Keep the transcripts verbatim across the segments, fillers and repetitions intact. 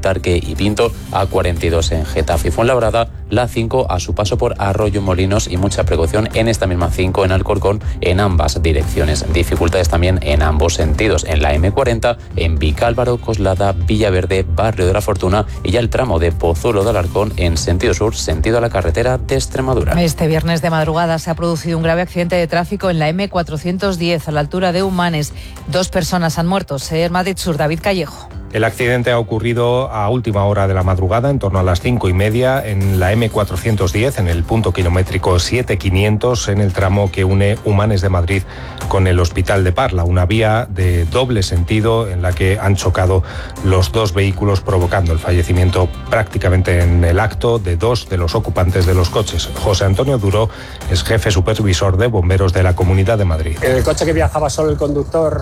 Butarque y Pinto, A cuarenta y dos en Getafe y Fuenlabrada, la cinco a su paso por Arroyo Molinos y mucha precaución en esta misma cinco en Alcorcón en ambas direcciones. Dificultades también en ambos sentidos, en la eme cuarenta, en Vicálvaro, Coslada, Villaverde, Barrio de la Fortuna y ya el tramo de Pozuelo de Alarcón en sentido sur, sentido a la carretera de Extremadura. Este viernes de madrugada se ha producido un grave accidente de tráfico en la eme cuatrocientos diez a la altura de Humanes. Dos personas han muerto. Ser Madrid Sur, David Callejo. El accidente ha ocurrido a última hora de la madrugada, en torno a las cinco y media, en la eme cuatrocientos diez, en el punto kilométrico siete quinientos, en el tramo que une Humanes de Madrid con el Hospital de Parla, una vía de doble sentido en la que han chocado los dos vehículos, provocando el fallecimiento prácticamente en el acto de dos de los ocupantes de los coches. José Antonio Duró es jefe supervisor de bomberos de la Comunidad de Madrid. En el coche que viajaba solo el conductor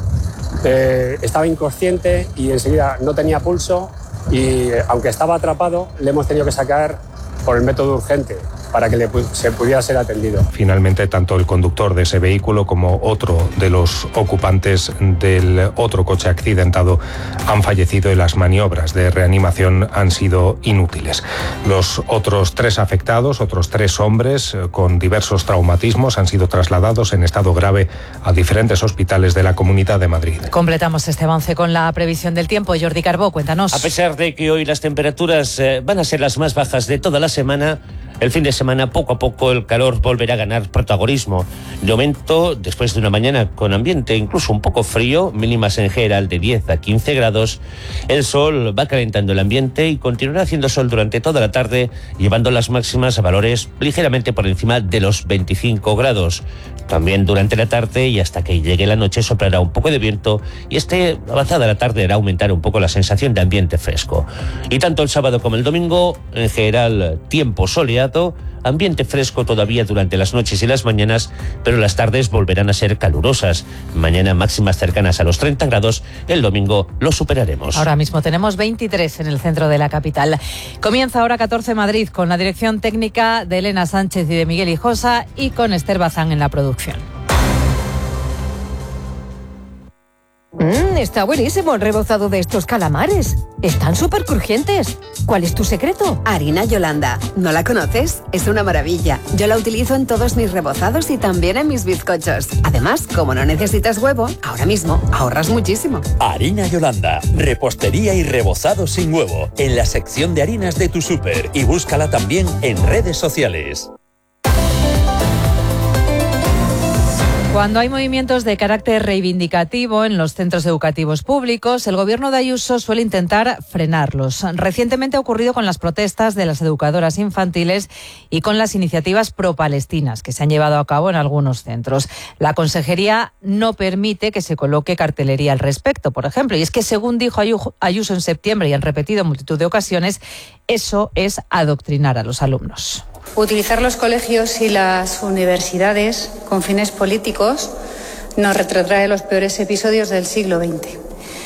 eh, estaba inconsciente y enseguida no tenía pulso y aunque estaba atrapado le hemos tenido que sacar por el método urgente para que le, se pudiera ser atendido. Finalmente, tanto el conductor de ese vehículo como otro de los ocupantes del otro coche accidentado han fallecido y las maniobras de reanimación han sido inútiles. Los otros tres afectados, otros tres hombres con diversos traumatismos, han sido trasladados en estado grave a diferentes hospitales de la Comunidad de Madrid. Completamos este avance con la previsión del tiempo. Jordi Carbó, cuéntanos. A pesar de que hoy las temperaturas eh, van a ser las más bajas de toda la semana, el fin de semana poco a poco el calor volverá a ganar protagonismo. De momento, después de una mañana con ambiente incluso un poco frío, mínimas en general de diez a quince grados, el sol va calentando el ambiente y continuará haciendo sol durante toda la tarde, llevando las máximas a valores ligeramente por encima de los veinticinco grados. También durante la tarde y hasta que llegue la noche soplará un poco de viento y este avanzada la tarde hará aumentar un poco la sensación de ambiente fresco. Y tanto el sábado como el domingo, en general tiempo soleado, ambiente fresco todavía durante las noches y las mañanas, pero las tardes volverán a ser calurosas. Mañana máximas cercanas a los treinta grados, el domingo lo superaremos. Ahora mismo tenemos veintitrés en el centro de la capital. Comienza ahora catorce Madrid con la dirección técnica de Elena Sánchez y de Miguel Hijosa y con Esther Bazán en la producción. Mmm, está buenísimo el rebozado de estos calamares. Están súper crujientes. ¿Cuál es tu secreto? Harina Yolanda. ¿No la conoces? Es una maravilla. Yo la utilizo en todos mis rebozados y también en mis bizcochos. Además, como no necesitas huevo, ahora mismo ahorras muchísimo. Harina Yolanda. Repostería y rebozado sin huevo. En la sección de harinas de tu súper. Y búscala también en redes sociales. Cuando hay movimientos de carácter reivindicativo en los centros educativos públicos, el gobierno de Ayuso suele intentar frenarlos. Recientemente ha ocurrido con las protestas de las educadoras infantiles y con las iniciativas pro-palestinas que se han llevado a cabo en algunos centros. La consejería no permite que se coloque cartelería al respecto, por ejemplo. Y es que, según dijo Ayuso en septiembre y han repetido en multitud de ocasiones, eso es adoctrinar a los alumnos. Utilizar los colegios y las universidades con fines políticos nos retrotrae los peores episodios del siglo veinte.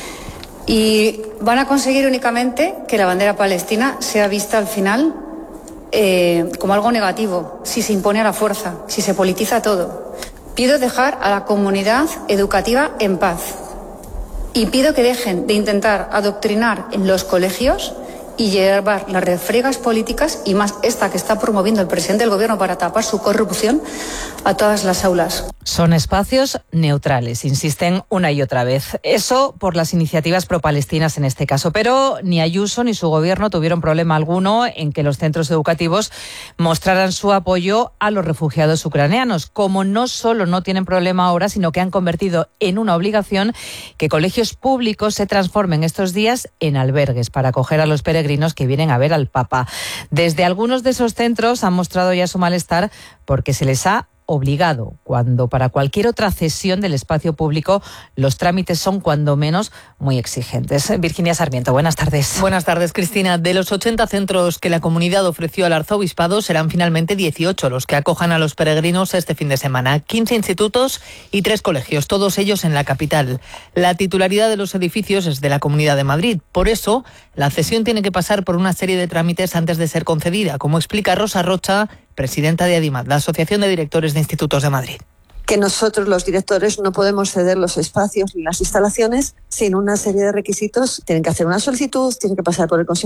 Y van a conseguir únicamente que la bandera palestina sea vista al final eh, como algo negativo, si se impone a la fuerza, si se politiza todo. Pido dejar a la comunidad educativa en paz y pido que dejen de intentar adoctrinar en los colegios y llevar las refriegas políticas, y más esta que está promoviendo el presidente del gobierno para tapar su corrupción, a todas las aulas. Son espacios neutrales, insisten una y otra vez. Eso por las iniciativas pro-palestinas en este caso. Pero ni Ayuso ni su gobierno tuvieron problema alguno en que los centros educativos mostraran su apoyo a los refugiados ucranianos. Como no solo no tienen problema ahora, sino que han convertido en una obligación que colegios públicos se transformen estos días en albergues para acoger a los peregrinos que vienen a ver al Papa. Desde algunos de esos centros han mostrado ya su malestar porque se les ha obligado, cuando para cualquier otra cesión del espacio público los trámites son cuando menos muy exigentes. Virginia Sarmiento, buenas tardes. Buenas tardes, Cristina. De los ochenta centros que la comunidad ofreció al arzobispado, serán finalmente dieciocho los que acojan a los peregrinos este fin de semana. quince institutos y tres colegios, todos ellos en la capital. La titularidad de los edificios es de la Comunidad de Madrid. Por eso, la cesión tiene que pasar por una serie de trámites antes de ser concedida, como explica Rosa Rocha, presidenta de ADIMAD, la Asociación de Directores de Institutos de Madrid. Que nosotros los directores no podemos ceder los espacios ni las instalaciones sin una serie de requisitos. Tienen que hacer una solicitud, tienen que pasar por el Consejo